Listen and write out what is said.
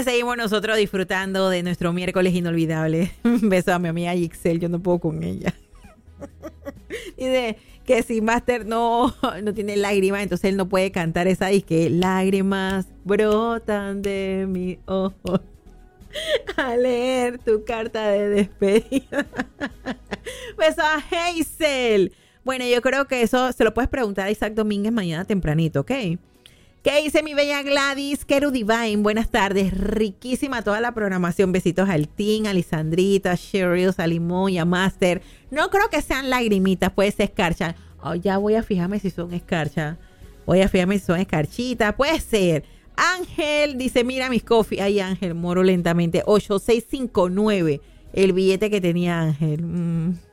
seguimos nosotros disfrutando de nuestro miércoles inolvidable. Un beso a mi amiga Gixel, yo no puedo con ella. Dice que si Master no tiene lágrimas, entonces él no puede cantar esa disque. Lágrimas brotan de mis ojos a leer tu carta de despedida. Beso a Hazel. Bueno, yo creo que eso se lo puedes preguntar a Isaac Domínguez mañana tempranito, ¿ok? ¿Qué dice mi bella Gladys? Keru Divine, buenas tardes. Riquísima toda la programación. Besitos al Team, a Lisandrita, a Cheryl, a Limón y a Master. No creo que sean lagrimitas, puede ser escarcha. Oh, ya voy a fijarme si son escarcha. Voy a fijarme si son escarchitas. Puede ser. Ángel dice, mira mis coffee. Ay, Ángel, moro lentamente. 8659, el billete que tenía Ángel.